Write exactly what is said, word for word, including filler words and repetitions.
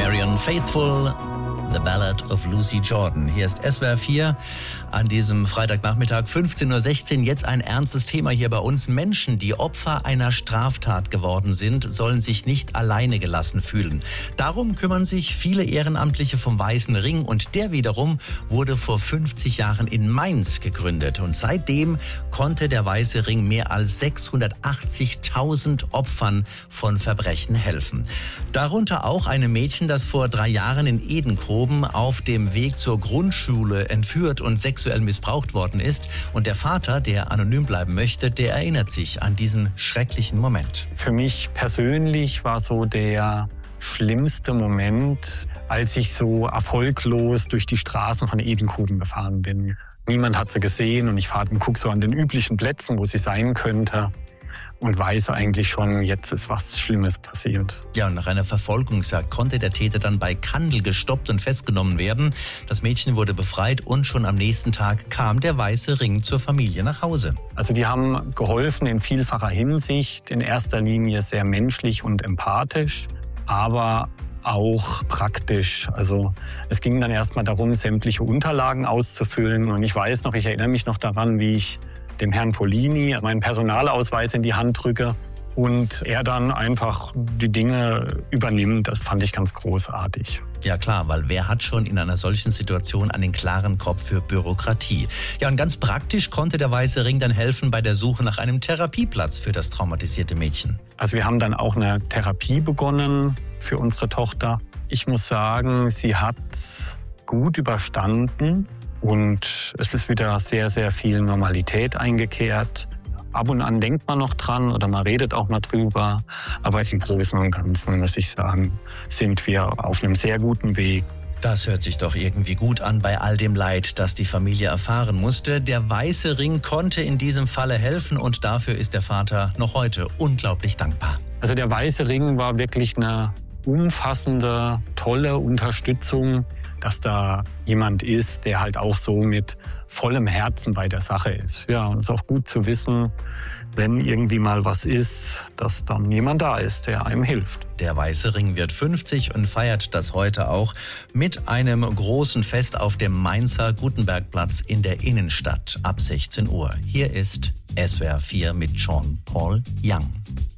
Marianne Faithfull, The Ballad of Lucy Jordan. Hier ist S W R vier an diesem Freitagnachmittag, fünfzehn Uhr sechzehn. Jetzt ein ernstes Thema hier bei uns. Menschen, die Opfer einer Straftat geworden sind, sollen sich nicht alleine gelassen fühlen. Darum kümmern sich viele Ehrenamtliche vom Weißen Ring. Und der wiederum wurde vor fünfzig Jahren in Mainz gegründet. Und seitdem konnte der Weiße Ring mehr als sechshundertachtzigtausend Opfern von Verbrechen helfen. Darunter auch einem Mädchen, das vor drei Jahren in Edenkoben auf dem Weg zur Grundschule entführt und sexuell missbraucht worden ist. Und der Vater, der anonym bleiben möchte, der erinnert sich an diesen schrecklichen Moment. Für mich persönlich war so der schlimmste Moment, als ich so erfolglos durch die Straßen von Edenkoben gefahren bin. Niemand hat sie gesehen und ich fahre und gucke so an den üblichen Plätzen, wo sie sein könnte. Und weiß eigentlich schon, jetzt ist was Schlimmes passiert. Ja, und nach einer Verfolgungsjagd konnte der Täter dann bei Kandel gestoppt und festgenommen werden. Das Mädchen wurde befreit und schon am nächsten Tag kam der Weiße Ring zur Familie nach Hause. Also die haben geholfen in vielfacher Hinsicht, in erster Linie sehr menschlich und empathisch, aber auch praktisch. Also es ging dann erstmal darum, sämtliche Unterlagen auszufüllen. Und ich weiß noch, ich erinnere mich noch daran, wie ich dem Herrn Polini meinen Personalausweis in die Hand drücke und er dann einfach die Dinge übernimmt. Das fand ich ganz großartig. Ja klar, weil wer hat schon in einer solchen Situation einen klaren Kopf für Bürokratie? Ja, und ganz praktisch konnte der Weiße Ring dann helfen bei der Suche nach einem Therapieplatz für das traumatisierte Mädchen. Also wir haben dann auch eine Therapie begonnen für unsere Tochter. Ich muss sagen, sie hat gut überstanden. Und es ist wieder sehr, sehr viel Normalität eingekehrt. Ab und an denkt man noch dran oder man redet auch mal drüber. Aber im Großen und Ganzen, muss ich sagen, sind wir auf einem sehr guten Weg. Das hört sich doch irgendwie gut an bei all dem Leid, das die Familie erfahren musste. Der Weiße Ring konnte in diesem Falle helfen und dafür ist der Vater noch heute unglaublich dankbar. Also der Weiße Ring war wirklich eine umfassende, tolle Unterstützung, dass da jemand ist, der halt auch so mit vollem Herzen bei der Sache ist. Ja, und es ist auch gut zu wissen, wenn irgendwie mal was ist, dass dann jemand da ist, der einem hilft. Der Weiße Ring wird fünfzig und feiert das heute auch mit einem großen Fest auf dem Mainzer Gutenbergplatz in der Innenstadt ab sechzehn Uhr. Hier ist S W R vier mit Jean-Paul Young.